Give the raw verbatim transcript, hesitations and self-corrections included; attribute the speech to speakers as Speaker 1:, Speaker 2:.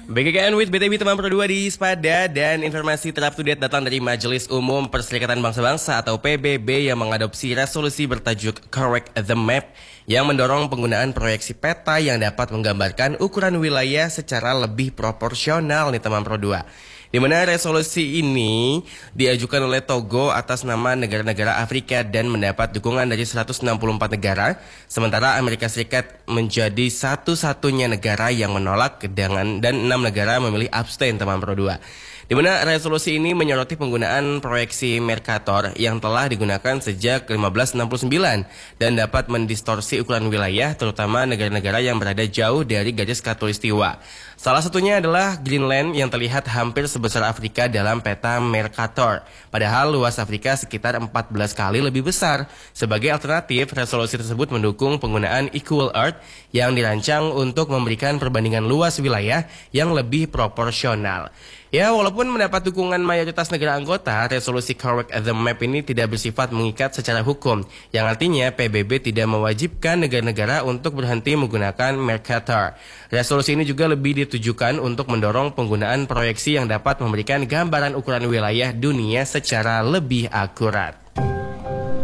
Speaker 1: Back again with B T B teman Pro dua di Spada, dan informasi terupdate datang dari Majelis Umum Perserikatan Bangsa-Bangsa atau P B B yang mengadopsi resolusi bertajuk Correct the Map yang mendorong penggunaan proyeksi peta yang dapat menggambarkan ukuran wilayah secara lebih proporsional nih teman Pro dua. Di mana resolusi ini diajukan oleh Togo atas nama negara-negara Afrika dan mendapat dukungan dari seratus enam puluh empat negara, sementara Amerika Serikat menjadi satu-satunya negara yang menolak dengan dan enam negara memilih abstain teman Pro dua. Di mana resolusi ini menyoroti penggunaan proyeksi Mercator yang telah digunakan sejak seribu lima ratus enam puluh sembilan dan dapat mendistorsi ukuran wilayah terutama negara-negara yang berada jauh dari garis khatulistiwa. Salah satunya adalah Greenland yang terlihat hampir sebesar Afrika dalam peta Mercator. Padahal luas Afrika sekitar empat belas kali lebih besar. Sebagai alternatif, resolusi tersebut mendukung penggunaan Equal Earth yang dirancang untuk memberikan perbandingan luas wilayah yang lebih proporsional. Ya, walaupun mendapat dukungan mayoritas negara anggota, resolusi Correct the Map ini tidak bersifat mengikat secara hukum, yang artinya P B B tidak mewajibkan negara-negara untuk berhenti menggunakan Mercator. Resolusi ini juga lebih ditujukan untuk mendorong penggunaan proyeksi yang dapat memberikan gambaran ukuran wilayah dunia secara lebih akurat.